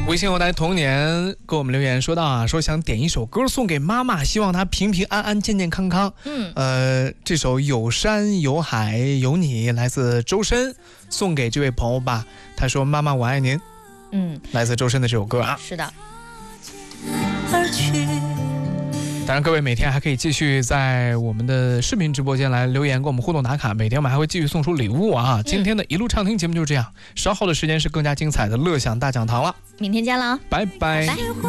微信后台童年给我们留言说到啊，说想点一首歌送给妈妈，希望她平平安安、健健康康。这首有山有海有你来自周深，送给这位朋友吧。他说妈妈我爱您。来自周深的这首歌啊。 是的。 当然各位每天还可以继续在我们的视频直播间来留言跟我们互动打卡，每天我们还会继续送出礼物啊。今天的一路畅听节目就是这样，稍后的时间是更加精彩的乐享大讲堂了， 明天见了， 拜拜。